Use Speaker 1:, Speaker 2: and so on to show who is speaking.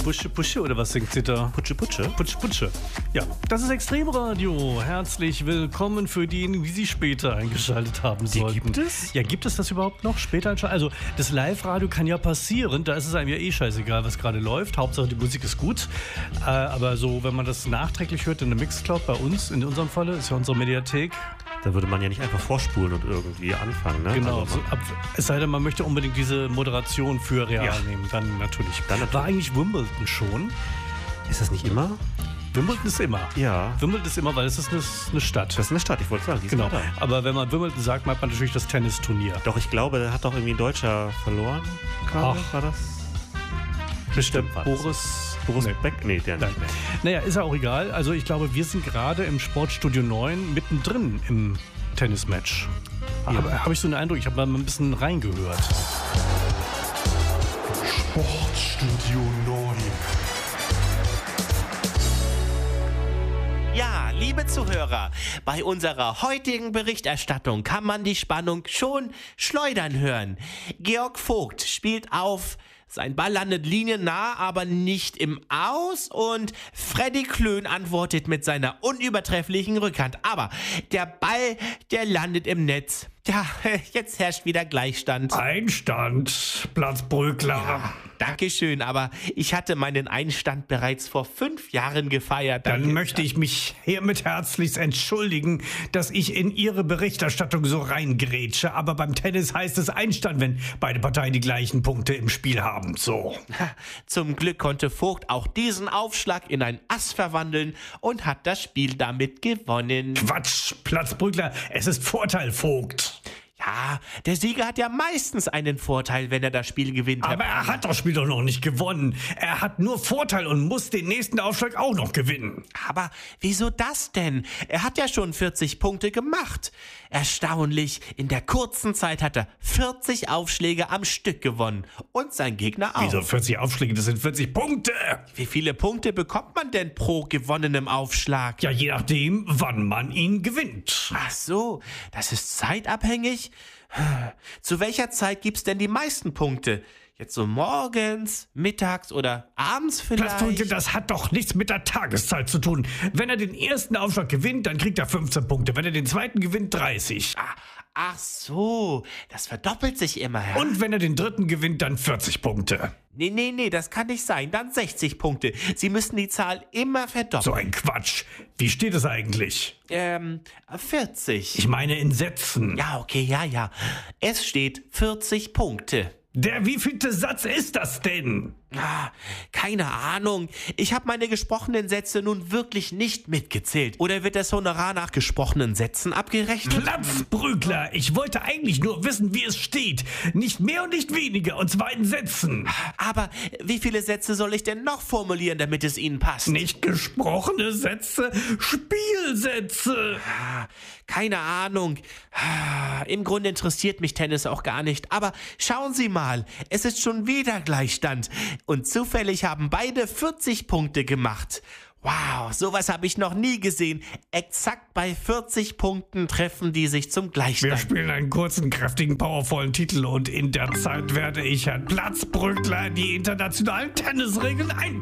Speaker 1: Pusche, Pusche oder was singt sie da?
Speaker 2: Putsche, Putsche.
Speaker 1: Putsche, Putsche. Ja, das ist Extremradio. Herzlich willkommen für diejenigen, die Sie später eingeschaltet haben sollten.
Speaker 2: Gibt es?
Speaker 1: Ja, gibt es das überhaupt noch? Später einschalten? Also, das Live-Radio kann ja passieren. Da ist es einem ja eh scheißegal, was gerade läuft. Hauptsache, die Musik ist gut. Aber so, wenn man das nachträglich hört in der Mixcloud bei uns, in unserem Falle, ist ja unsere Mediathek.
Speaker 2: Da würde man ja nicht einfach vorspulen und irgendwie anfangen, ne?
Speaker 1: Genau,
Speaker 2: Also
Speaker 1: es sei denn, man möchte unbedingt diese Moderation für real nehmen. Dann natürlich. War eigentlich Wimbledon schon?
Speaker 2: ist das nicht immer?
Speaker 1: Wimbledon ist immer.
Speaker 2: Ja.
Speaker 1: Wimbledon ist immer, weil es ist eine Stadt.
Speaker 2: Das ist eine Stadt, ich wollte sagen. Die ist
Speaker 1: Genau.
Speaker 2: da.
Speaker 1: Aber wenn man Wimbledon sagt, meint man natürlich das Tennisturnier.
Speaker 2: Doch, ich glaube, da hat doch irgendwie ein Deutscher verloren.
Speaker 1: Ach.
Speaker 2: War das?
Speaker 1: Bestimmt.
Speaker 2: Boris Beck? Nee, der nicht mehr.
Speaker 1: Naja, ist ja auch egal. Also ich glaube, wir sind gerade im Sportstudio 9 mittendrin im Tennismatch. Habe ich so einen Eindruck, ich habe mal ein bisschen reingehört.
Speaker 3: Sportstudio 9.
Speaker 4: Ja, liebe Zuhörer, bei unserer heutigen Berichterstattung kann man die Spannung schon schleudern hören. Georg Vogt spielt auf, sein Ball landet liniennah, aber nicht im Aus und Freddy Klön antwortet mit seiner unübertrefflichen Rückhand. Aber der Ball, der landet im Netz. Ja, jetzt herrscht wieder Gleichstand.
Speaker 1: Einstand, Platzbröckler.
Speaker 4: Ja, Dankeschön, aber ich hatte meinen Einstand bereits vor 5 Jahren gefeiert.
Speaker 1: Dann möchte ich mich hiermit herzlichst entschuldigen, dass ich in Ihre Berichterstattung so reingrätsche. Aber beim Tennis heißt es Einstand, wenn beide Parteien die gleichen Punkte im Spiel haben. So.
Speaker 4: Zum Glück konnte Vogt auch diesen Aufschlag in ein Ass verwandeln und hat das Spiel damit gewonnen.
Speaker 1: Quatsch, Platzbröckler, es ist Vorteil, Vogt.
Speaker 4: Ja, der Sieger hat ja meistens einen Vorteil, wenn er das Spiel gewinnt.
Speaker 1: Aber er hat das Spiel doch noch nicht gewonnen. Er hat nur Vorteil und muss den nächsten Aufschlag auch noch gewinnen.
Speaker 4: Aber wieso das denn? Er hat ja schon 40 Punkte gemacht. Erstaunlich, in der kurzen Zeit hat er 40 Aufschläge am Stück gewonnen. Und sein Gegner auch.
Speaker 1: Wieso 40 Aufschläge? Das sind 40 Punkte.
Speaker 4: Wie viele Punkte bekommt man denn pro gewonnenem Aufschlag?
Speaker 1: Ja, je nachdem, wann man ihn gewinnt.
Speaker 4: Ach so, das ist zeitabhängig? Zu welcher Zeit gibt's denn die meisten Punkte? Jetzt so morgens, mittags oder abends vielleicht?
Speaker 1: Platzpunkte, das hat doch nichts mit der Tageszeit zu tun. Wenn er den ersten Aufschlag gewinnt, dann kriegt er 15 Punkte. Wenn er den zweiten gewinnt, 30.
Speaker 4: Ach so, das verdoppelt sich immer. Ja.
Speaker 1: Und wenn er den dritten gewinnt, dann 40 Punkte.
Speaker 4: Nee, das kann nicht sein. Dann 60 Punkte. Sie müssen die Zahl immer verdoppeln.
Speaker 1: So ein Quatsch. Wie steht es eigentlich?
Speaker 4: 40.
Speaker 1: Ich meine in Sätzen.
Speaker 4: Ja, okay, ja. Es steht 40 Punkte.
Speaker 1: Der wievielte Satz ist das denn?
Speaker 4: Keine Ahnung. Ich habe meine gesprochenen Sätze nun wirklich nicht mitgezählt. Oder wird das Honorar nach gesprochenen Sätzen abgerechnet?
Speaker 1: Platzbröckler, ich wollte eigentlich nur wissen, wie es steht. Nicht mehr und nicht weniger, und zwar in Sätzen.
Speaker 4: Aber wie viele Sätze soll ich denn noch formulieren, damit es Ihnen passt?
Speaker 1: Nicht gesprochene Sätze, Spielsätze.
Speaker 4: Keine Ahnung. Im Grunde interessiert mich Tennis auch gar nicht. Aber schauen Sie mal, es ist schon wieder Gleichstand. Und zufällig haben beide 40 Punkte gemacht. Wow, sowas habe ich noch nie gesehen. Exakt bei 40 Punkten treffen die sich zum Gleichstand.
Speaker 1: Wir spielen einen kurzen, kräftigen, powervollen Titel und in der Zeit werde ich Herrn Platzbröckler die internationalen Tennisregeln